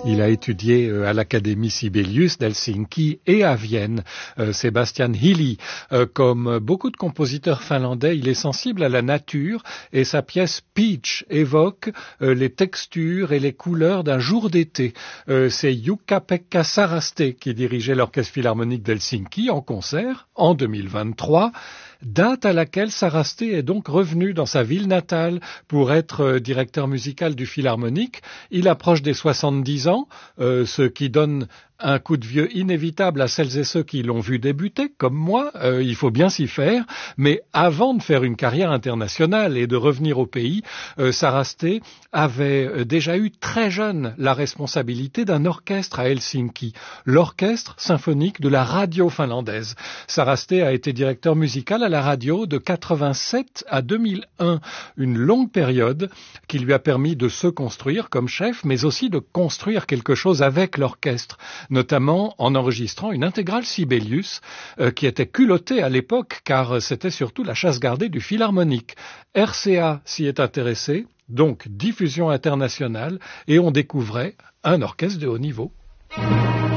Il a étudié à l'Académie Sibelius d'Helsinki et à Vienne. Sebastian Hilly, comme beaucoup de compositeurs finlandais, il est sensible à la nature et sa pièce Peach évoque les textures et les couleurs d'un jour d'été. C'est Jukka-Pekka Saraste qui dirigeait l'Orchestre Philharmonique d'Helsinki en concert en 2023. Date à laquelle Saraste est donc revenu dans sa ville natale pour être directeur musical du Philharmonique. Il approche des 70 ans, ce qui donne un coup de vieux inévitable à celles et ceux qui l'ont vu débuter, comme moi, il faut bien s'y faire, mais avant de faire une carrière internationale et de revenir au pays, Saraste avait déjà eu très jeune la responsabilité d'un orchestre à Helsinki, l'orchestre symphonique de la radio finlandaise. Saraste a été directeur musical à la radio de 87 à 2001, une longue période qui lui a permis de se construire comme chef, mais aussi de construire quelque chose avec l'orchestre, notamment en enregistrant une intégrale Sibelius qui était culottée à l'époque car c'était surtout la chasse gardée du Philharmonique. RCA s'y est intéressé, donc diffusion internationale, et on découvrait un orchestre de haut niveau.